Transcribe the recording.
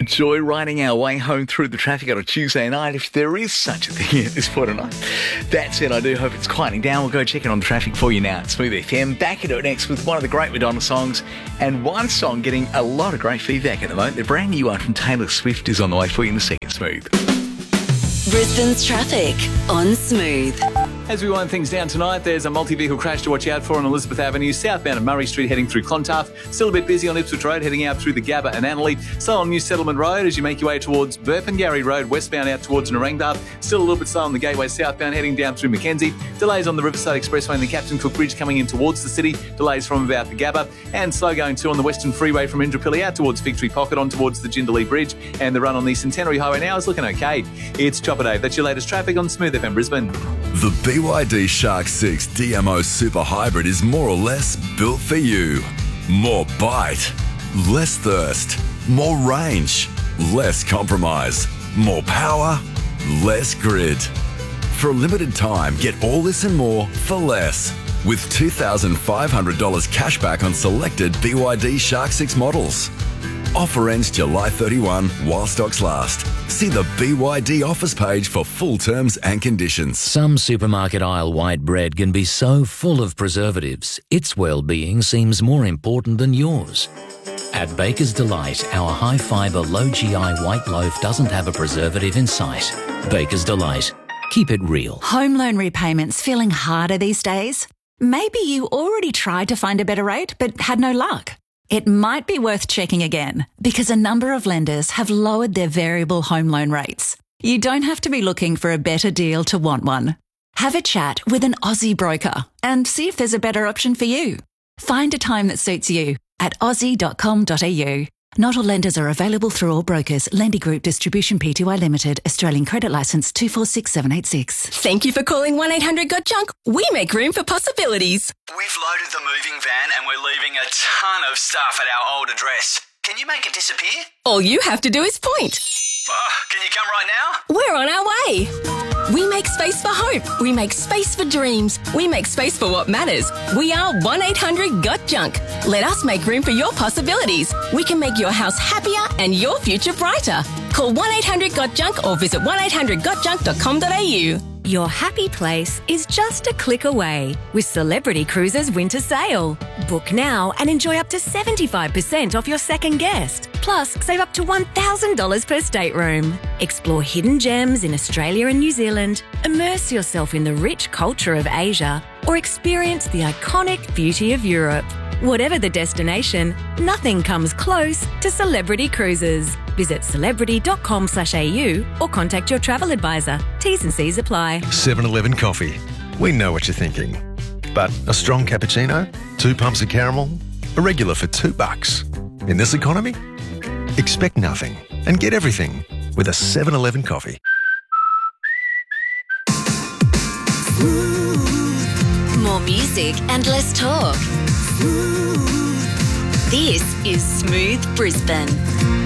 Joy riding our way home through the traffic on a Tuesday night, if there is such a thing at this point of night. That said, I do hope it's quieting down. We'll go check in on the traffic for you now at Smooth FM. Back into it next with one of the great Madonna songs, and one song getting a lot of great feedback at the moment. The brand new one from Taylor Swift is on the way for you in a second. Smooth. Brisbane's traffic on Smooth. As we wind things down tonight, there's a multi-vehicle crash to watch out for on Elizabeth Avenue, southbound of Murray Street heading through Clontarf. Still a bit busy on Ipswich Road heading out through the Gabba and Annerley. Still on New Settlement Road as you make your way towards Burpengary Road, westbound out towards Narangba. Still a little bit slow on the Gateway southbound heading down through Mackenzie. Delays on the Riverside Expressway and the Captain Cook Bridge coming in towards the city. Delays from about the Gabba. And slow going too on the Western Freeway from Indooroopilly out towards Victory Pocket on towards the Jindalee Bridge. And the run on the Centenary Highway now is looking okay. It's Chopper Dave. That's your latest traffic on Smooth FM Brisbane. The BYD Shark 6 DMO Super Hybrid is more or less built for you. More bite, less thirst, more range, less compromise, more power, less grid. For a limited time, get all this and more for less. With $2,500 cash back on selected BYD Shark 6 models. Offer ends July 31 while stocks last. See the BYD offers page for full terms and conditions. Some supermarket aisle white bread can be so full of preservatives, its well-being seems more important than yours. At Baker's Delight, our high-fibre, low-GI white loaf doesn't have a preservative in sight. Baker's Delight. Keep it real. Home loan repayments feeling harder these days? Maybe you already tried to find a better rate but had no luck. It might be worth checking again because a number of lenders have lowered their variable home loan rates. You don't have to be looking for a better deal to want one. Have a chat with an Aussie broker and see if there's a better option for you. Find a time that suits you at aussie.com.au. Not all lenders are available through all brokers. Lendy Group Distribution Pty Limited. Australian Credit Licence 246786. Thank you for calling 1-800-GOT-JUNK. We make room for possibilities. We've loaded the moving van and we're leaving a ton of stuff at our old address. Can you make it disappear? All you have to do is point. Can you come right now? We're on our way. We make space for hope. We make space for dreams. We make space for what matters. We are 1-800-GOT-JUNK. Let us make room for your possibilities. We can make your house happier and your future brighter. Call 1-800-GOT-JUNK or visit 1-800-GOTJUNK.com.au. Your happy place is just a click away with Celebrity Cruises Winter Sale. Book now and enjoy up to 75% off your second guest. Plus, save up to $1,000 per stateroom. Explore hidden gems in Australia and New Zealand, immerse yourself in the rich culture of Asia, or experience the iconic beauty of Europe. Whatever the destination, nothing comes close to Celebrity Cruises. Visit celebrity.com.au or contact your travel advisor. T's and C's apply. 7-Eleven coffee. We know what you're thinking. But a strong cappuccino, 2 pumps of caramel, a regular for $2. In this economy, expect nothing and get everything with a 7-Eleven coffee. More music and less talk. This is Smooth Brisbane.